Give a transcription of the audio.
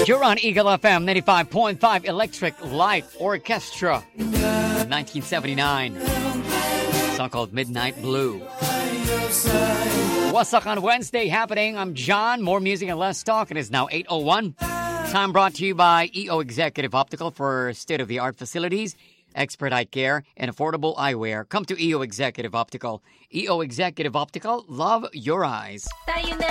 You're on Eagle FM 95.5 Electric Light Orchestra. 1979. A song called Midnight Blue. What's up on Wednesday happening? I'm John. More music and less talk. It is now 8:01. Time brought to you by EO Executive Optical for state-of-the-art facilities, expert eye care, and affordable eyewear. Come to EO Executive Optical. EO Executive Optical, love your eyes.